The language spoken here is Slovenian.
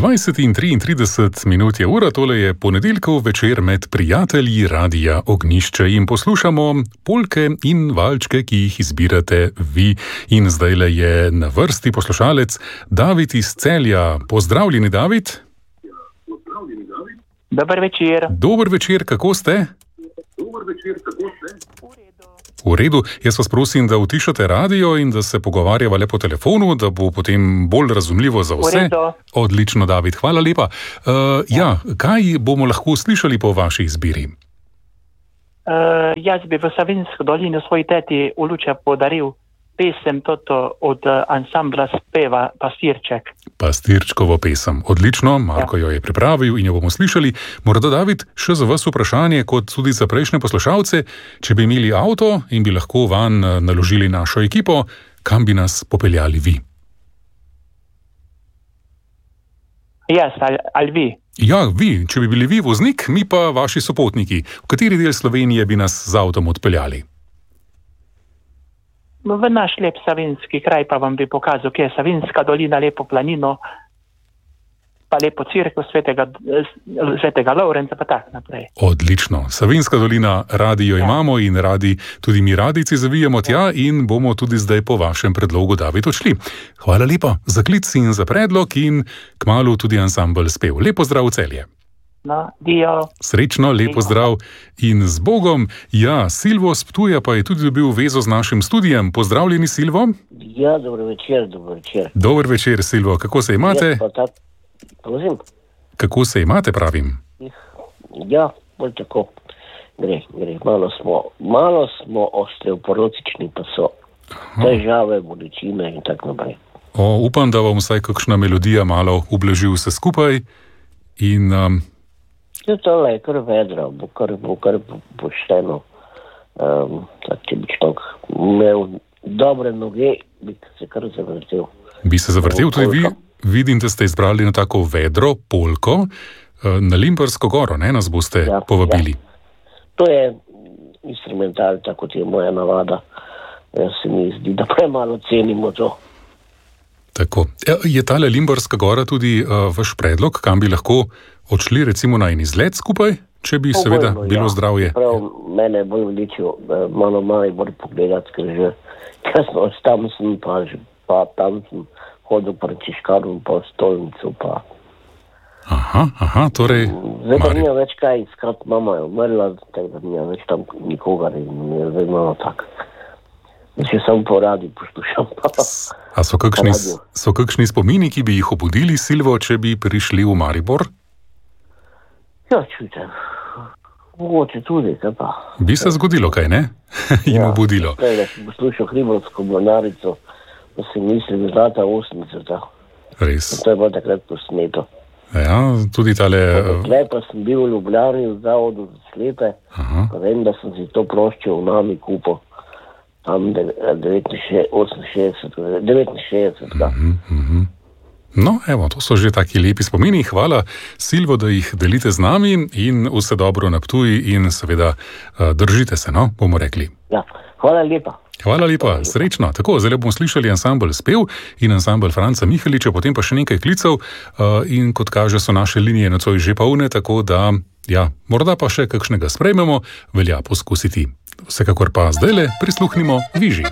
20 in 33 minut je ura, tole je ponedeljkov večer med prijatelji Radia Ognjišče in poslušamo polke in valčke, ki jih izbirate vi. In zdajle je na vrsti poslušalec David iz Celja. Pozdravljeni, David. Dober večer. Dober večer, kako ste? V redu. Jaz vas prosim, da utišate radio in da se pogovarjava le po telefonu, da bo potem bolj razumljivo za vse. Odlično, David, hvala lepa. Kaj bomo lahko slišali po vaši izbiri? Jaz bi v Savinjsko dolino svoji teti v Luče podaril pesem toto od ansambla Speva Pastirček. Pastirčkovo pesem. Odlično, Marko jo je pripravil in jo bomo slišali. Morda, David, še za vas vprašanje, kot tudi za prejšnje poslušalce, če bi imeli avto in bi lahko vanj naložili našo ekipo, kam bi nas popeljali vi? Jaz ali vi? Ja, vi. Če bi bili vi voznik, mi pa vaši sopotniki. V kateri del Slovenije bi nas z avtom odpeljali? V naš lep savinjski kraj pa vam bi pokazal, kje je Savinjska dolina, lepo planino, pa lepo cerkev svetega Lovrenca, pa tak naprej. Odlično. Savinjska dolina, radio imamo in radi, tudi mi radijci zavijemo tja in bomo tudi zdaj po vašem predlogu, David, odšli. Hvala lepa za klic in za predlog in kmalu tudi ansambel Spev. Lepo zdrav, Celje. No, dio. Srečno, lepo zdrav in z Bogom. Ja, Silvo z Ptuja pa je tudi dobil vezo z našim studijem. Pozdravljeni, Silvo. Ja, dober večer, dober večer. Dober večer, Silvo. Kako se imate? Prosim? Kako se imate, pravim? Ja, bolj tako. Gre. Malo smo osteoporocični, pa so težave, bolečine in tako naprej. Upam, da vam vsaj kakšna melodija malo ublaži vse skupaj in... Tole je kar vedro, bo kar pošteno. Če bi človek imel dobre noge, bi se kar zavrtel. Bi se zavrtel tudi vi? Vidim, da ste izbrali na tako vedro polko na Limbarsko goro, ne? Nas boste povabili. Ja. To je instrumental, tako je moja navada. Se mi zdi, da premalo cenimo to. Tako. Je tale Limbarska gora tudi vaš predlog, kam bi lahko odšli recimo na en izlet skupaj, če bi seveda bilo zdravje? Prav, mene je bolj vličil malo bolj pogledati, ker že kasno tam sem pa tam sem hodil pri Čiškaru pa v stolnicu pa... Aha, torej... Zdaj pa nija več kaj iskati, mama je umrla, tako da nija več tam nikogar in je zdaj malo tak. Če sem po radi poslušam. A so kakšni spomini, ki bi jih obudili, Silvo, če bi prišli v Maribor? Ja, čujte. Mogoče tudi, kaj pa. Bi se zgodilo, kaj ne? In obudilo. Ja, da sem poslušal Hribovsko mornarico, pa sem mislil, zlata 80. Res. To je bilo takrat posneto. Ja, tudi tale... Tukaj pa sem bil v Ljubljani v zavodu za slepe, pa vem, da sem si to ploščo v nami kupil. Tam 69. No, evo, to so že taki lepi spomini. Hvala, Silvo, da jih delite z nami in vse dobro na Ptuju in seveda držite se, no, bomo rekli. Ja, hvala lepa. Hvala lepa, srečno. Tako, zdaj bomo slišali ansambel Spev in ansambel Franca Miheliča, potem pa še nekaj klicev in kot kaže so naše linije nocoj že polne, tako da, ja, morda pa še kakšnega sprejmemo, velja poskusiti. Vsekakor pa zdajle prisluhnimo Viži.